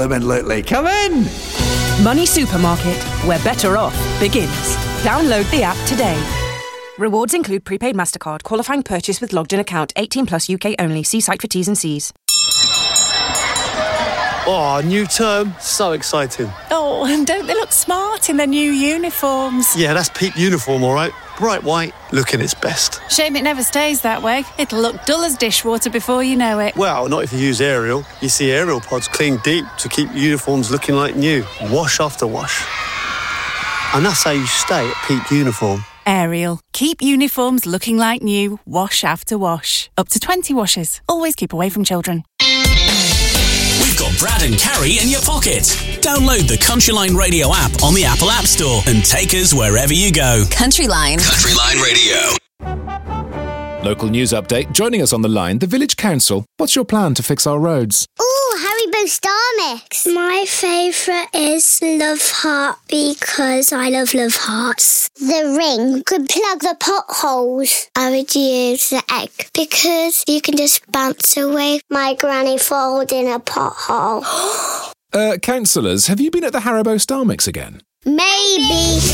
bloomin' Lutley. Come in! Money Supermarket, where better off begins. Download the app today. Rewards include prepaid MasterCard, qualifying purchase with logged-in account, 18 plus UK only. See site for T's and C's. Oh, new term. So exciting. Oh, and don't they look smart in their new uniforms? Yeah, that's Peep uniform, all right. Bright white, looking its best. Shame it never stays that way. It'll look dull as dishwater before you know it. Well, not if you use Ariel. You see Ariel pods clean deep to keep uniforms looking like new. Wash after wash. And that's how you stay at Peep uniform. Ariel. Keep uniforms looking like new, wash after wash. Up to 20 washes. Always keep away from children. We've got Brad and Carrie in your pocket. Download the Countryline Radio app on the Apple App Store and take us wherever you go. Countryline. Countryline Radio. Local news update. Joining us on the line, the Village Council. What's your plan to fix our roads? Ooh, Haribo Star Mix. My favourite is Love Heart because I love Hearts. The ring could plug the potholes. I would use the egg because you can just bounce away my granny falling in a pothole. Councillors, have you been at the Haribo Star Mix again? Maybe.